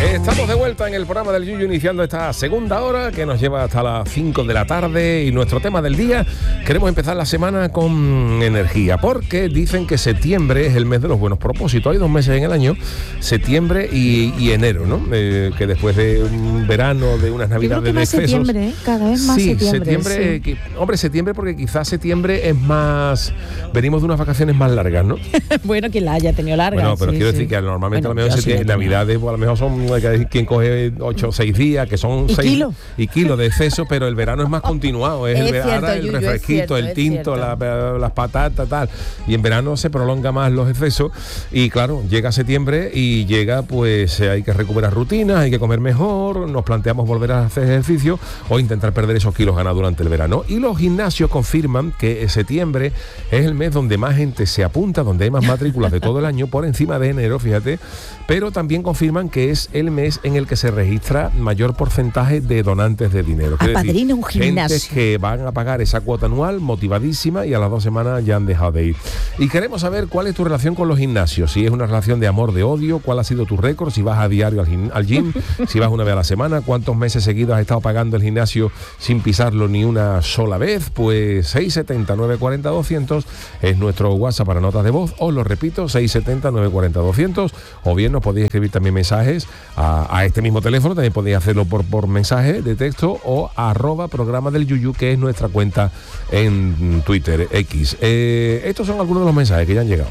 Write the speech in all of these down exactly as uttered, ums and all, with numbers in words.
Estamos de vuelta en el programa del Yuyu, iniciando esta segunda hora que nos lleva hasta las cinco de la tarde, y nuestro tema del día, queremos empezar la semana con energía, porque dicen que septiembre es el mes de los buenos propósitos. Hay dos meses en el año, septiembre y, y enero, ¿no? Eh, que después de un verano, de unas navidades de excesos. Septiembre, ¿eh? Cada vez más sí, septiembre. septiembre Sí. que, hombre, septiembre porque quizás septiembre es más, venimos de unas vacaciones más largas, ¿no? Bueno, quien la haya tenido larga. Bueno, pero sí, quiero sí. decir que normalmente Bueno, a lo mejor yo sí en la tenía. Navidades, pues a lo mejor son quien coge ocho o seis días, que son ¿Y seis kilos? y kilos de exceso, pero el verano es más continuado, es, Es el, ver- cierto, ahora el Yuyu, es refresquito, cierto, el es tinto, cierto. la- las patatas, tal, y en verano se prolonga más los excesos, y claro, llega septiembre y llega, pues eh, hay que recuperar rutinas, hay que comer mejor, nos planteamos volver a hacer ejercicio o intentar perder esos kilos ganados durante el verano, y los gimnasios confirman que septiembre es el mes donde más gente se apunta, donde hay más matrículas de todo el año, por encima de enero, fíjate, pero también confirman que es el mes en el que se registra mayor porcentaje de donantes de dinero. Quiero decir, Apadrina un gimnasio. gentes que van a pagar esa cuota anual motivadísima y a las dos semanas ya han dejado de ir. Y queremos saber cuál es tu relación con los gimnasios, si es una relación de amor, de odio, cuál ha sido tu récord, si vas a diario al, gim- al gym, si vas una vez a la semana, cuántos meses seguidos has estado pagando el gimnasio sin pisarlo ni una sola vez. Pues seis siete cero, nueve cuatro cero, doscientos es nuestro WhatsApp para notas de voz, os lo repito, seis siete cero, nueve cuatro cero, doscientos, o bien nos podéis escribir también mensajes a, a este mismo teléfono, también podéis hacerlo por, por mensaje de texto o arroba programa del Yuyu, que es nuestra cuenta en Twitter, X. Eh, estos son algunos de los mensajes que ya han llegado.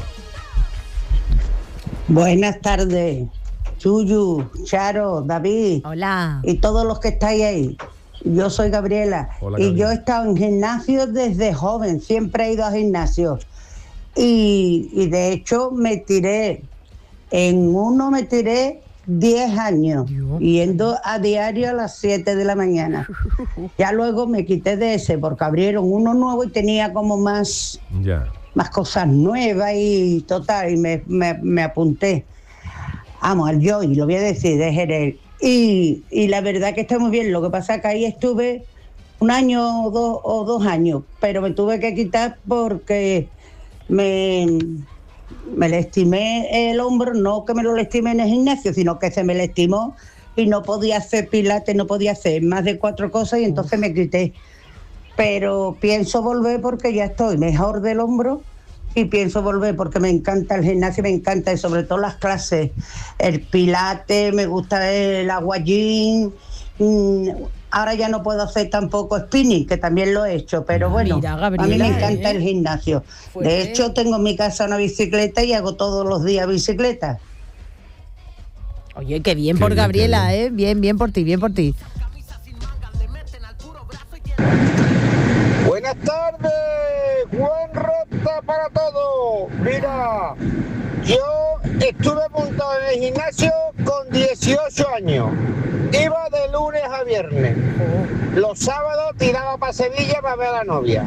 Buenas tardes, Yuyu, Charo, David Hola. y todos los que estáis ahí. Yo soy Gabriela. Hola, y Gabriela. yo he estado en gimnasio desde joven, siempre he ido a gimnasios. Y, y de hecho me tiré, en uno me tiré diez años, Dios. yendo a diario a las siete de la mañana. Ya luego me quité de ese porque abrieron uno nuevo y tenía como más... Ya. más cosas nuevas y total, y me, me, me apunté. Vamos, al Joy, lo voy a decir, de Jerez. Y, y la verdad que está muy bien, lo que pasa que ahí estuve un año o dos, o dos años, pero me tuve que quitar porque me, me lastimé el hombro, no que me lo lastimé en el gimnasio, sino que se me lastimó y no podía hacer pilates, no podía hacer más de cuatro cosas y entonces me quité. Pero pienso volver porque ya estoy mejor del hombro y pienso volver porque me encanta el gimnasio, me encanta y sobre todo las clases, el pilate, me gusta el agua gym. Mm, ahora ya no puedo hacer tampoco spinning, que también lo he hecho, pero bueno, Mira, a mí Gabriela, me encanta ¿eh? el gimnasio. Fuerte. De hecho, tengo en mi casa una bicicleta y hago todos los días bicicleta. Oye, qué bien Qué por bien, Gabriela, qué ¿eh? Bien, bien por ti, bien por ti. Buenas tardes, buen rota para todos. Mira, yo estuve montado en el gimnasio con dieciocho años. Iba de lunes a viernes. Los sábados tiraba para Sevilla para ver a la novia.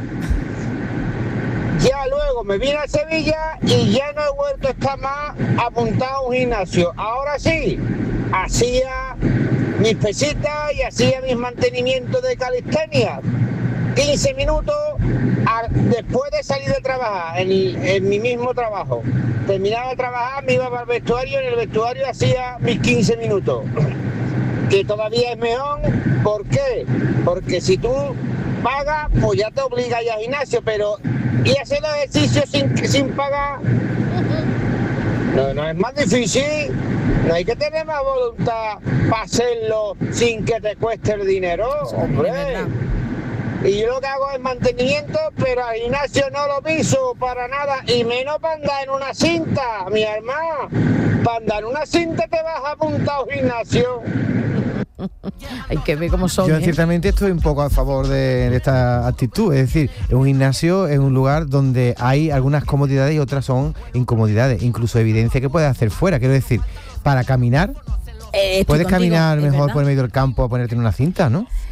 Ya luego me vine a Sevilla y ya no he vuelto a estar más apuntado a un gimnasio. Ahora sí, hacía mis pesitas y hacía mis mantenimientos de calistenia. quince minutos a, después de salir de trabajar, en, en mi mismo trabajo. Terminaba de trabajar, me iba para el vestuario, en el vestuario hacía mis quince minutos. Que todavía es mejor, ¿por qué? Porque si tú pagas, pues ya te obliga a ir al gimnasio, pero y hacer ejercicio sin, sin pagar, no, no es más difícil. No hay que tener más voluntad para hacerlo sin que te cueste el dinero, hombre. Y yo lo que hago es mantenimiento, pero al gimnasio no lo piso para nada, y menos para andar en una cinta, mi hermano. Para andar en una cinta te vas a apuntar a un gimnasio. Hay que ver cómo son. Yo ¿eh? ciertamente estoy un poco a favor de, de esta actitud, es decir, un gimnasio es un lugar donde hay algunas comodidades y otras son incomodidades, incluso evidencia que puedes hacer fuera, quiero decir, para caminar, Eh, estoy puedes contigo, caminar es mejor verdad. por el medio del campo a ponerte en una cinta, ¿no?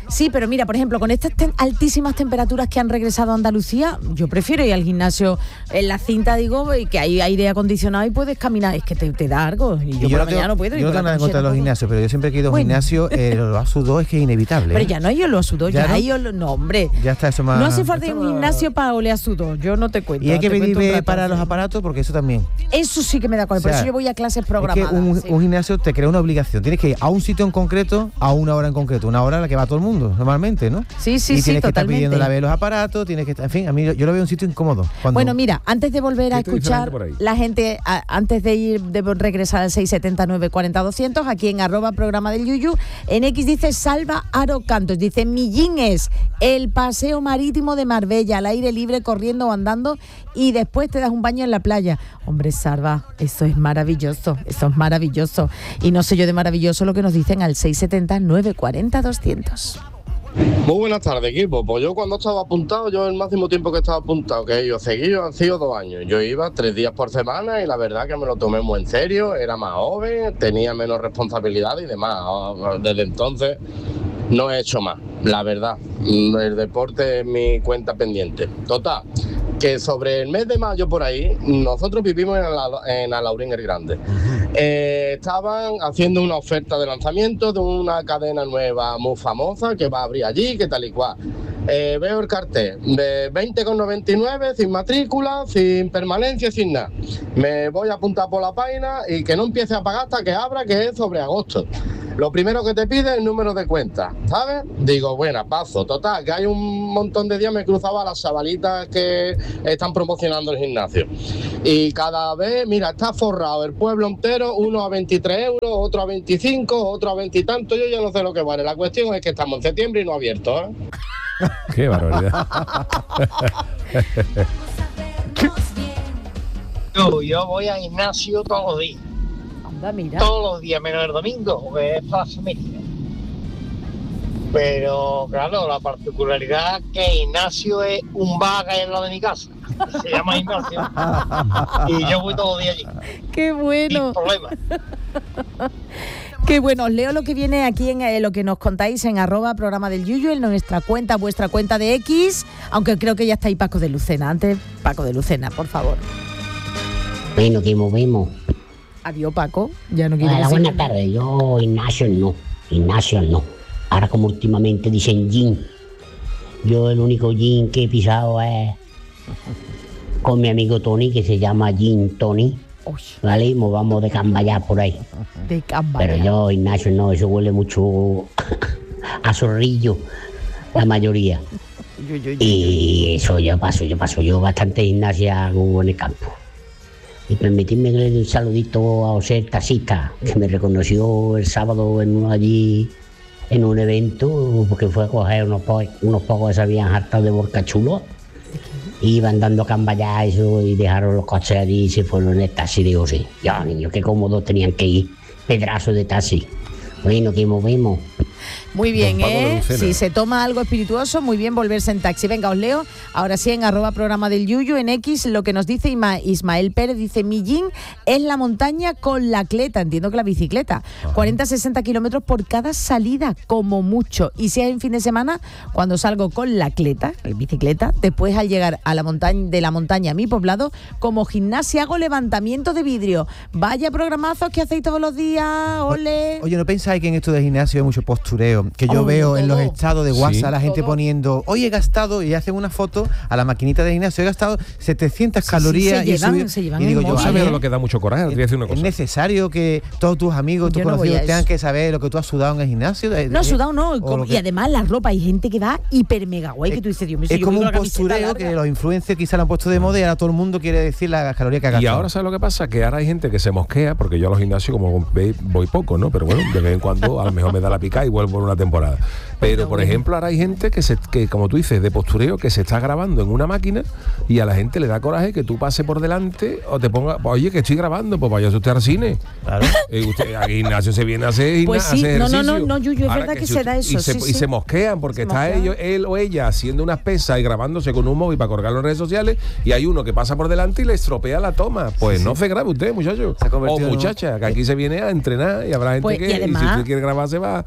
Sí, pero mira, por ejemplo, con estas tem- altísimas temperaturas que han regresado a Andalucía, yo prefiero ir al gimnasio en la cinta, digo, y que hay aire acondicionado y puedes caminar. Es que te, te da algo. Y yo Y por la no tengo- mañana no puedo. y yo no por la tengo nada en noche contra de los tampoco. gimnasios, pero yo siempre que he ido a un Bueno. gimnasio, eh, lo a sudor es que es inevitable. Pero ¿eh? ya no hay olor a sudor, ¿Ya ya, no? hay olor. No, hombre. Ya está eso más. No hace falta ir a un Estaba- gimnasio para oler a sudor, yo no te cuento. Y hay que te cuento un pedir rato, para sí. los aparatos porque eso también. Eso sí que me da con O sea, por eso yo voy a clases Es que programadas. un, sí. un gimnasio te crea una obligación. Tienes que ir a un sitio en concreto, a una hora en concreto. Una hora a la que va todo el mundo, normalmente, ¿no? Sí, sí, y sí, tienes que estar totalmente. pidiendo la vez los aparatos, tienes que estar. En fin, a mí yo, yo lo veo un sitio incómodo. Cuando- Bueno, mira, antes de volver a ¿Qué te dice la escuchar gente por ahí? la gente, a- antes de ir, de regresar al seis setenta nueve cuarenta doscientos, aquí en arroba programa del Yuyu, en X dice Salva Aro Cantos, dice Millín es el paseo marítimo de Marbella, al aire libre, corriendo o andando, y después te das un baño en la playa. Hombre, Salva, eso es maravilloso, eso es maravilloso. Y no sé yo de maravilloso lo que nos dicen al seis setenta nueve cuarenta doscientos. Muy buenas tardes, equipo. Pues yo cuando estaba apuntado, yo el máximo tiempo que estaba apuntado, que yo seguido han sido dos años. Yo iba tres días por semana y la verdad que me lo tomé muy en serio, era más joven, tenía menos responsabilidad y demás. Desde entonces no he hecho más, la verdad. El deporte es mi cuenta pendiente. Total, que sobre el mes de mayo por ahí, nosotros vivimos en, Ala- en Alaurín el Grande. Eh, estaban haciendo una oferta de lanzamiento de una cadena nueva muy famosa que va a abrir allí, que tal y cual. Eh, veo el cartel de veinte con noventa y nueve, sin matrícula, sin permanencia, sin nada. Me voy a apuntar por la página y que no empiece a pagar hasta que abra, que es sobre agosto. Lo primero que te pide es el número de cuenta, ¿sabes? Digo, bueno, paso. Total, que hay un montón de días me cruzaba a las chavalitas que están promocionando el gimnasio. Y cada vez, mira, está forrado el pueblo entero, uno a veintitrés euros, otro a veinticinco, otro a veinte y tanto. Yo ya no sé lo que vale. La cuestión es que estamos en septiembre y no abierto, ¿eh? Qué barbaridad. Yo, yo voy al gimnasio todos los días, Anda, mira. todos los días, menos el domingo, porque es fase mística. Pero claro, la particularidad es que el gimnasio es un bar que hay en lado de mi casa. Se llama gimnasio. Y yo voy todos los días allí. Qué bueno. Sin problema. Qué bueno, os leo lo que viene aquí en eh, lo que nos contáis en arroba programa del Yuyu, en nuestra cuenta, vuestra cuenta de X, aunque creo que ya está ahí Paco de Lucena. Antes, Paco de Lucena, por favor. Bueno, que movemos. Adiós, Paco. Ya no quiero Hola, decir buenas nada. tardes. Yo, Ignacio, no. Ignacio, no. Ahora, como últimamente dicen gin, yo el único gin que he pisado es con mi amigo Tony, que se llama Gin Tony. Uy, ¿Vale? Y movamos de cambayá por ahí. de Cambaya. Pero yo, Ignacio, no. Eso huele mucho a zorrillo, la mayoría. Yo, yo, yo. Y eso yo paso, yo paso. Yo bastante gimnasia hago en el campo. Y permitidme que le dé un saludito a José el taxista, que me reconoció el sábado en uno allí, en un evento, porque fue a coger unos, po unos pocos que se habían hartado de borcachulos. Iban dando camballá eso y dejaron los coches allí y se fueron en el taxi de José. Ya, niños, qué cómodos tenían que ir. Pedazo de taxi. Bueno, que movemos. Muy bien, Don Paco de ¿eh? Lucena. Si se toma algo espirituoso, muy bien volverse en taxi. Venga, os leo. Ahora sí, en arroba programa del Yuyu, en X, lo que nos dice Ima- Ismael Pérez, dice, Millín es la montaña con la cleta, entiendo que la bicicleta. cuarenta a sesenta kilómetros por cada salida, como mucho. Y si es en fin de semana, cuando salgo con la cleta, la bicicleta, después al llegar a la montaña, de la montaña a mi poblado, como gimnasia hago levantamiento de vidrio. Vaya programazos que hacéis todos los días, ole. Oye, ¿no pensáis que en esto de gimnasio hay mucho postureo? Que yo Oh, veo en los todo. estados de WhatsApp Sí. la gente Todo. poniendo, oye, he gastado, y hacen una foto a la maquinita de gimnasio, he gastado setecientas Sí, sí, cálorias. se y he llevan- subido- se llevan y digo el yo, Yo móvil, a sabía ver, lo que da mucho coraje. Te voy a decir una ¿es cosa. necesario que todos tus amigos, tus Yo no voy a conocidos tengan eso. que saber lo que tú has sudado en el gimnasio? No, sudado no, O como- lo que- y además la ropa, hay gente que va hiper mega guay, que tú dices, Dios mío, si Es yo como voy un con la camiseta postureo larga. que los influencers quizá lo han puesto de moda y ahora todo el mundo quiere decir las calorías que ha Y gastado. ahora, ¿sabes lo que pasa? Que ahora hay gente que se mosquea, porque yo a los gimnasios, como veis, voy poco, ¿no? Pero bueno, de vez en cuando a lo mejor me da la pica y vuelvo en una temporada. Pero, por ejemplo, ahora hay gente que, se, que, como tú dices, de postureo, que se está grabando en una máquina y a la gente le da coraje que tú pases por delante o te ponga, oye, que estoy grabando, pues vaya usted al cine. Claro. Eh, usted, al gimnasio se viene a hacer, gimna- Pues sí, a hacer no, no, no, ejercicio. no, Yuyu, es Ahora verdad que si se usted- da eso, Y se, sí, y sí. se mosquean porque Se está mosquean. ellos, él o ella haciendo unas pesas y grabándose con un móvil para colgarlo en redes sociales y hay uno que pasa por delante y le estropea la toma. Pues no se grabe usted, muchacho. Se ha O convertido en un- muchacha, que aquí se viene a entrenar y habrá gente Pues, que, y y si además- usted quiere grabar, se va a Hollywood.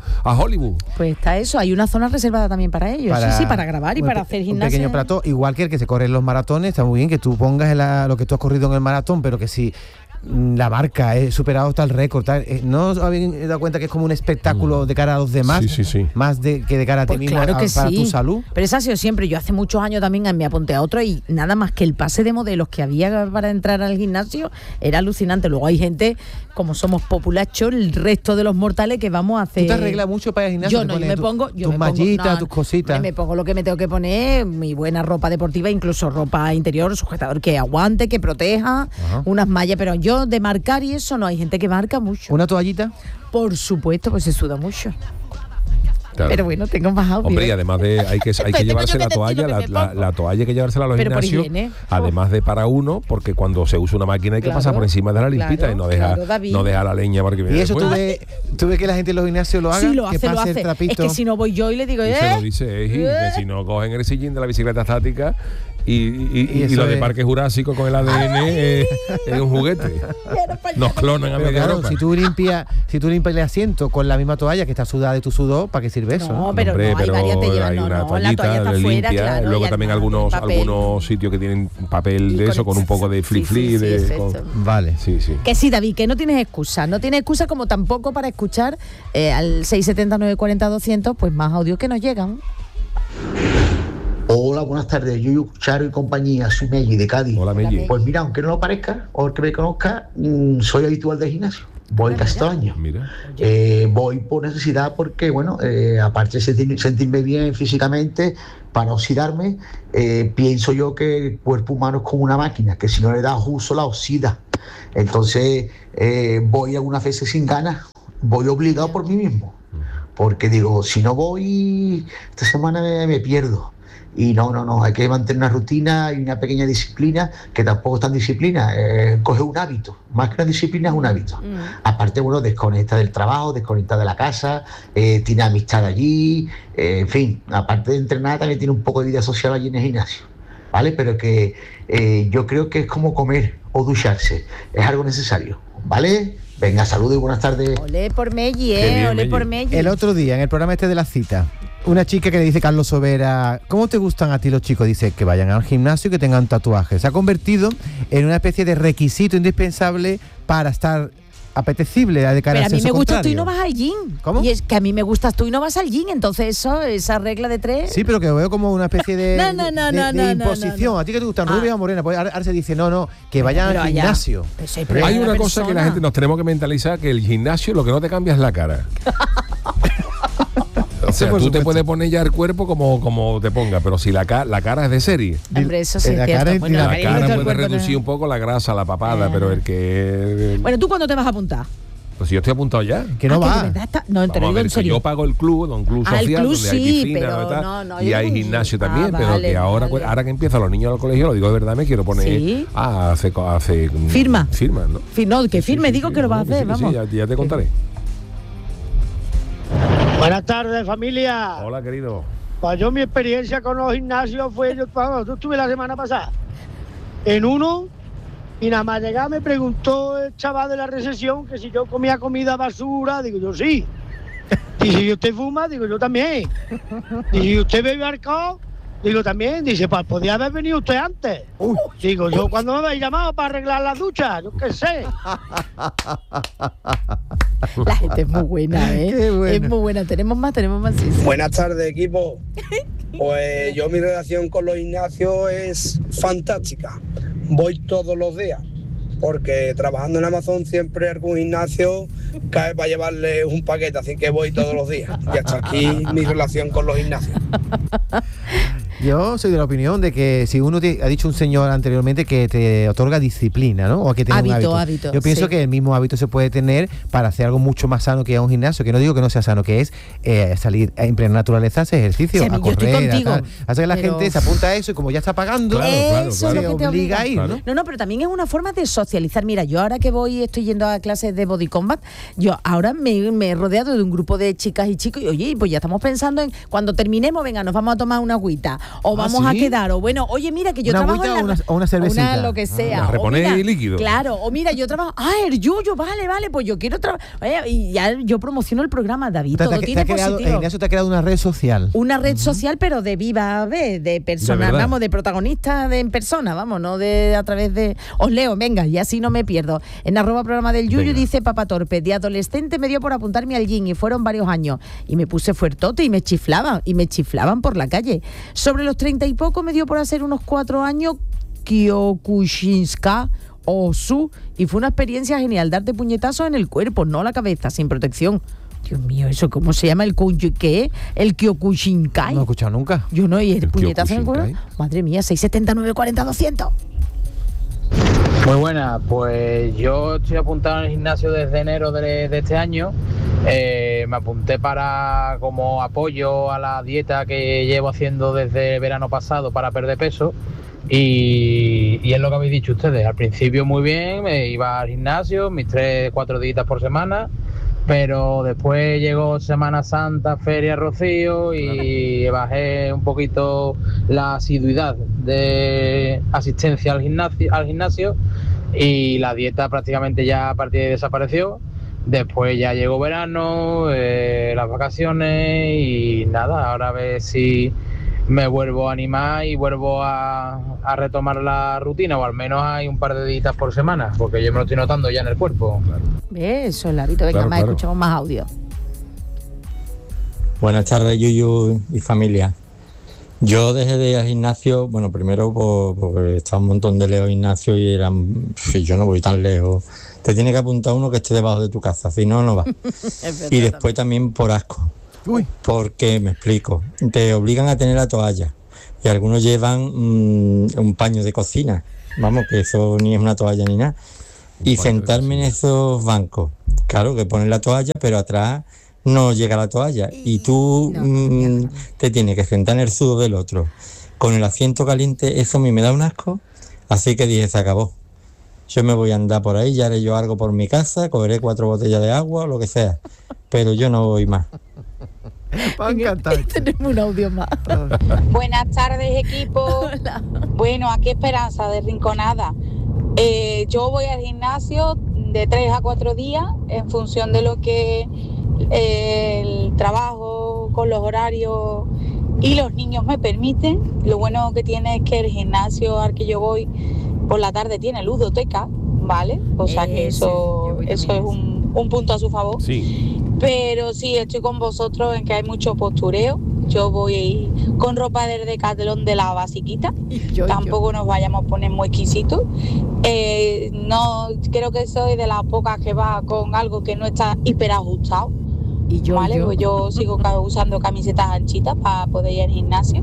Hollywood. Pues está eso, hay una zona reservada también para ellos. Para- sí, sí, para grabar y un para pe- hacer Un gimnasia. pequeño plató, igual que el que se corre en los maratones, está muy bien que tú pongas en la- lo que tú has corrido en el maratón, pero que si mm, la marca he superado tal récord, tal, eh, ¿no os habéis dado cuenta que es como un espectáculo de cara a los demás? Sí, sí, sí. Más de, que de cara a ti Pues mismo, claro a- que para sí. tu salud. Pero eso ha sido siempre. Yo hace muchos años también me apunté a otro y nada más que el pase de modelos que había para entrar al gimnasio era alucinante. Luego hay gente, como somos populachos, el resto de los mortales que vamos a hacer. ¿Tú te arreglas mucho para ir al gimnasio? Yo ¿Te no, yo pones me tu- pongo. Yo tus me pongo- mallitas, no, tus cositas. Me pongo lo que me tengo que poner, mi buena ropa deportiva, incluso ropa interior, sujetador que aguante, que proteja, Ajá. unas mallas. Pero yo de marcar y eso no, hay gente que marca mucho. ¿Una toallita? Por supuesto, pues se suda mucho. Claro. Pero bueno, tengo más audio. Hombre, y además de hay que, hay que Tengo llevarse yo que la toalla, decir lo la, que me la- pongo. la toalla hay que llevársela a los Pero por gimnasios, higiene, además de para uno, porque cuando se usa una máquina hay que Claro, pasar por encima de la limpita claro, y no deja, claro, David. no deja la leña porque viene ¿Y eso tú después. ves, tú ves que la gente en los gimnasios lo haga? Sí, lo que hace, lo pase el hace. trapito. Es que si no voy yo y le digo, Y ¿eh? se lo dice Eji, ¿Eh? que si no cogen el sillín de la bicicleta estática y, y, y- Y y eso lo de es- Parque Jurásico con el A D N es, es un juguete. Nos clonan a Pero media claro, Europa. si tú limpias, si tú limpias el asiento con la misma toalla que está sudada de tu sudor, ¿para qué sirve eso? No, no? pero Hombre, no, hay pero varias te llevan, hay no, una no, la toallita toalla está limpia, fuera, claro, luego y también además algunos papel. algunos sitios que tienen papel Y de con eso el- con un poco de sí, fli sí, fli sí, de es con- eso. Vale. sí, sí. Que sí, David, que no tienes excusa. No tienes excusa como tampoco para escuchar eh, al seis setenta, nueve cuarenta, doscientos, pues más audios que nos llegan. Hola, buenas tardes. Yo, Charo y compañía, soy Melli de Cádiz. Hola, Melli. Pues mira, aunque no lo parezca, o el que me conozca, mm, soy habitual del gimnasio. Voy casi todo el año. Mira. Eh, voy por necesidad porque, bueno, eh, aparte de sentir- sentirme bien físicamente, para oxidarme, eh, pienso yo que el cuerpo humano es como una máquina, que si no le das uso la oxida. Entonces, eh, voy algunas veces sin ganas, voy obligado por mí mismo. Porque digo, si no voy, esta semana me, me pierdo. Y no, no, no, hay que mantener una rutina y una pequeña disciplina, que tampoco es tan disciplina, eh, coge un hábito, más que una disciplina es un hábito. Aparte, bueno, desconecta del trabajo, desconecta de la casa, eh, tiene amistad allí, eh, en fin, aparte de entrenar también tiene un poco de vida social allí en el gimnasio, ¿vale? Pero que eh, yo creo que es como comer o ducharse, es algo necesario, ¿vale? Venga, saludos y buenas tardes. Olé por Melli, Qué ¿eh? bien, Olé Melli. por Melli. El otro día, en el programa este de la cita, una chica que le dice Carlos Sobera, ¿cómo te gustan a ti los chicos? Dice que vayan al gimnasio y que tengan tatuajes. Se ha convertido en una especie de requisito indispensable para estar apetecible de cara Pero al a mí sexo me gustas tú y contrario. no vas al gym. ¿Cómo? Y es que a mí me gustas tú y no vas al gym. Entonces eso, esa regla de tres... Sí, pero que lo veo como una especie de, No, no, no, de- no, de no, no, imposición. no. ¿A ti que te gustan Ah. rubia o morena? Pues ahora, ahora se dice, no, no, que vayan Pero al allá. gimnasio. Pues sí, Pero pero Hay Hay una una cosa que la persona. gente nos tenemos que mentalizar, que el gimnasio lo que no te cambia es la cara. O sea, por tú te supuesto. puedes poner ya el cuerpo como, como te ponga, pero si la, ca- la cara es de serie. Hombre, eso sí En es la cierto. cara y Bueno, la La cariño, cara todo el puede cuerpo no- reducir un poco la grasa, la papada, Eh. pero el que... Bueno, ¿tú cuándo te vas a apuntar? Pues yo estoy apuntado ya. Que no Ah, va. de verdad está- No, te lo Vamos a digo ver, en que serio. yo pago el club, un club Ah, el social, club donde hay sí, piscina pero y tal, no, no, y yo hay digo un gimnasio gym. también, Ah, pero vale, que ahora, vale. ahora que empiezan los niños al colegio, lo digo de verdad, me quiero poner Sí. a hacer, hacer Firma. firma, ¿no? Fi- No, que Sí, firme, sí, digo sí, que lo vas a no, hacer, sí, sí, vamos. ya, ya te contaré. Buenas tardes, familia. Hola, querido. Pues yo mi experiencia con los gimnasios fue, yo, bueno, yo estuve la semana pasada en uno y nada más llegar me preguntó el chaval de la recepción que si yo comía comida basura, digo yo sí. Y si usted fuma, digo yo también. Y si usted bebe alcohol, digo también. Dice, pues podía haber venido usted antes. Digo yo, ¿cuándo me habéis llamado para arreglar las duchas? Yo qué sé. La gente es muy buena, ¿eh? Qué bueno. Es muy buena. Tenemos más, tenemos más. Sí, sí. Buenas tardes, equipo. Pues yo mi relación con los gimnasios es fantástica. Voy todos los días, porque trabajando en Amazon siempre algún gimnasio cae para llevarle un paquete, así que voy todos los días. Y hasta aquí mi relación con los gimnasios. Yo soy de la opinión de que si uno te, ha dicho un señor anteriormente que te otorga disciplina, ¿no? O que tiene un Hábito, hábito. hábito, Yo pienso sí. que el mismo hábito se puede tener para hacer algo mucho más sano que ir a un gimnasio, que no digo que no sea sano, que es eh, salir en plena naturaleza, hacer ejercicio, Sí, a mí a yo estoy correr, a contigo, tal. Hace que la pero- gente se apunta a eso y como ya está pagando, Claro, claro, Eso claro. es lo que se te obliga a ir, Claro. ¿no? No, no, pero también es una forma de socializar. Mira, yo ahora que voy, estoy yendo a clases de body combat, yo ahora me, me he rodeado de un grupo de chicas y chicos y oye, pues ya estamos pensando en cuando terminemos, venga, nos vamos a tomar una agüita o vamos ¿Ah, a sí? quedar, o bueno, oye, mira que yo ¿Una trabajo agüita en la... o una- o una cervecita? Una lo que sea. Ah, O reponer mira, líquido. Claro, o mira, yo trabajo... Ah, el yuyo, vale, vale, pues yo quiero trabajar... Y ya yo promociono el programa, David, Te, todo te- te tiene ha creado, positivo. Ignacio, te ha creado una red social. Una red social, pero de viva vez, de persona, verdad. vamos, de protagonista de en persona, vamos, no de a través de... Os leo, venga, y así no me pierdo. En arroba programa del Yuyu Venga. dice Papa Torpe, de adolescente me dio por apuntarme al gym y fueron varios años. Y me puse fuertote y me chiflaban, y me chiflaban por la calle. Sobre los treinta y poco me dio por hacer unos cuatro años Kyokushinska Osu, y fue una experiencia genial, darte puñetazos en el cuerpo, no la cabeza, sin protección. Dios mío, ¿eso cómo se llama? ¿El kunju- qué? ¿El Kyokushinkai? No he escuchado nunca. Yo no, y el, El puñetazo en el cuerpo. Kyokushinkai. Madre mía, seis setenta y nueve cuarenta doscientos. Muy buena, pues yo estoy apuntado en el gimnasio desde enero de, de este año. Eh, me apunté para como apoyo a la dieta que llevo haciendo desde el verano pasado para perder peso. Y, y es lo que habéis dicho ustedes. Al principio muy bien, me iba al gimnasio, mis tres, cuatro días por semana. Pero después llegó Semana Santa, Feria Rocío y bajé un poquito la asiduidad de asistencia al gimnasio, al gimnasio y la dieta prácticamente ya a partir de ahí desapareció. Después ya llegó verano, eh, las vacaciones y nada, ahora a ver si me vuelvo a animar y vuelvo a, a retomar la rutina, o al menos hay un par de días por semana, porque yo me lo estoy notando ya en el cuerpo. ¿Ves? Eso, Larito, venga, Claro, más claro. escuchamos más audio. Buenas tardes, Yuyu y familia. Yo dejé de ir al gimnasio, bueno, primero por- porque estaba un montón de lejos gimnasio y eran, sí, yo no voy tan lejos. Te tiene que apuntar uno que esté debajo de tu casa, si no, no va. Y después también por asco. Uy. Porque, me explico, te obligan a tener la toalla y algunos llevan mm, un paño de cocina, vamos, que eso ni es una toalla ni nada. Y sentarme en esos bancos, claro, que ponen la toalla, pero atrás no llega la toalla y tú No, mm, te tienes que sentar en el sudo del otro con el asiento caliente. Eso a mí me da un asco, así que dije, se acabó. Yo me voy a andar por ahí, ya haré yo algo por mi casa, cogeré cuatro botellas de agua, lo que sea, pero yo no voy más. Me ha encantado. Tenemos un audio más. Buenas tardes, equipo. Bueno, aquí Esperanza de Rinconada. Eh, yo voy al gimnasio de tres a cuatro días en función de lo que eh, el trabajo con los horarios y los niños me permiten. Lo bueno que tiene es que el gimnasio al que yo voy por la tarde tiene ludoteca, ¿vale? O sea que Ese, yo eso, voy eso también es un, un punto a su favor. Sí. Pero sí, estoy con vosotros en que hay mucho postureo. Yo voy con ropa del Decathlon de la basiquita. Yo, Tampoco nos vayamos a poner muy exquisitos. Eh, no, creo que soy de las pocas que va con algo que no está hiper ajustado. Y yo, ¿vale? yo. Pues yo sigo ca- usando camisetas anchitas para poder ir al gimnasio.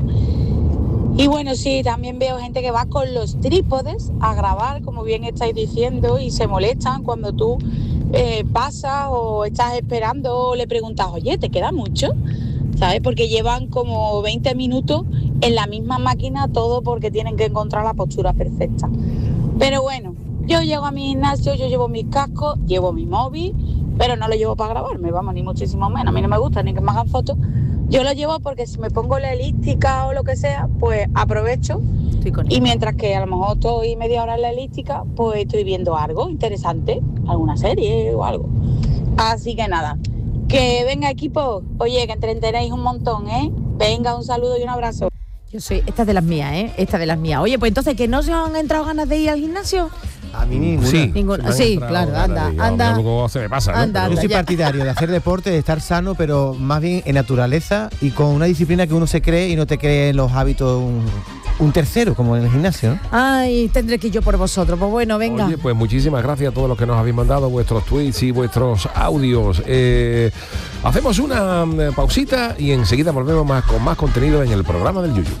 Y bueno, sí, también veo gente que va con los trípodes a grabar, como bien estáis diciendo, y se molestan cuando tú eh, pasas o estás esperando o le preguntas, oye, ¿te queda mucho? ¿Sabes? Porque llevan como veinte minutos en la misma máquina, todo porque tienen que encontrar la postura perfecta. Pero bueno, yo llego a mi gimnasio, yo llevo mis cascos, llevo mi móvil, pero no lo llevo para grabarme, vamos, ni muchísimo menos. A mí no me gusta ni que me hagan fotos. Yo lo llevo porque si me pongo la elíptica o lo que sea, pues aprovecho. Estoy con Y ella. mientras que a lo mejor estoy media hora en la elíptica, pues estoy viendo algo interesante, alguna serie o algo. Así que nada, que venga equipo, oye, que entretenéis un montón, ¿eh? Venga, un saludo y un abrazo. Yo soy, esta es de las mías, ¿eh? Esta de las mías. Oye, pues entonces, ¿que no se os han entrado ganas de ir al gimnasio? A mí ninguna. Sí. Ninguna. Me han Sí, entrado claro, ganas anda, de ir. anda. Luego se me pasa, ¿no? Anda, Pero- Yo soy ya. partidario de hacer deporte, de estar sano, pero más bien en naturaleza y con una disciplina que uno se cree y no te cree en los hábitos un, un tercero, como en el gimnasio, ¿no? Ay, tendré que ir yo por vosotros. Pues bueno, venga. Oye, pues muchísimas gracias a todos los que nos habéis mandado vuestros tweets y vuestros audios. Eh, hacemos una mm, pausita y enseguida volvemos más con más contenido en el programa del Yuyu.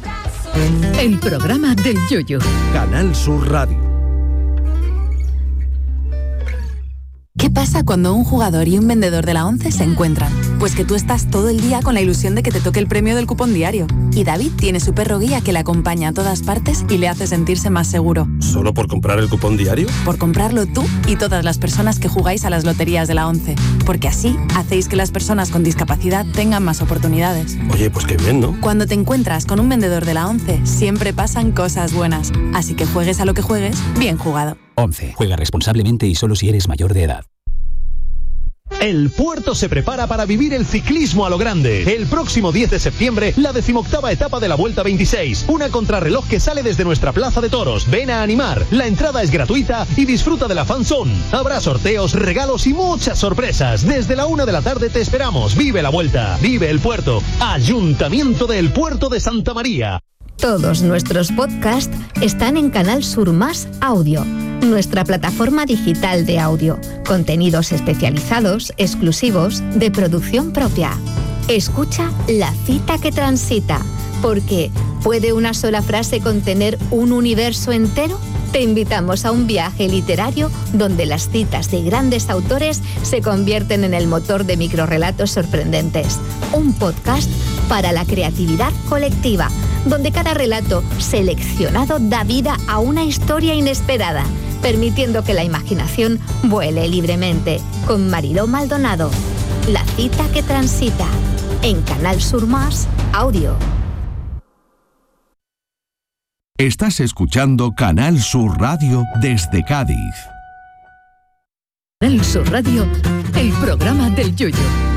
El programa del Yoyo. Canal Sur Radio. ¿Qué pasa cuando un jugador y un vendedor de la ONCE se encuentran? Pues que tú estás todo el día con la ilusión de que te toque el premio del cupón diario. Y David tiene su perro guía que le acompaña a todas partes y le hace sentirse más seguro. ¿Solo por comprar el cupón diario? Por comprarlo tú y todas las personas que jugáis a las loterías de la ONCE. Porque así hacéis que las personas con discapacidad tengan más oportunidades. Oye, pues qué bien, ¿no? Cuando te encuentras con un vendedor de la ONCE, siempre pasan cosas buenas. Así que juegues a lo que juegues, bien jugado. ONCE. Juega responsablemente y solo si eres mayor de edad. El puerto se prepara para vivir el ciclismo a lo grande. El próximo diez de septiembre, la decimoctava etapa de la Vuelta veintiséis. Una contrarreloj que sale desde nuestra plaza de toros. Ven a animar. La entrada es gratuita y disfruta de la fanzone. Habrá sorteos, regalos y muchas sorpresas. Desde la una de la tarde te esperamos. Vive la Vuelta. Vive el puerto. Ayuntamiento del Puerto de Santa María. Todos nuestros podcasts están en Canal Sur Más Audio, nuestra plataforma digital de audio. Contenidos especializados, exclusivos, de producción propia. Escucha La cita que transita, porque ¿puede una sola frase contener un universo entero? Te invitamos a un viaje literario donde las citas de grandes autores se convierten en el motor de microrrelatos sorprendentes. Un podcast para la creatividad colectiva, donde cada relato seleccionado da vida a una historia inesperada, permitiendo que la imaginación vuele libremente. Con Mariló Maldonado. La cita que transita. En Canal Sur Más Audio. Estás escuchando Canal Sur Radio desde Cádiz. Canal Sur Radio, el programa del Yoyo.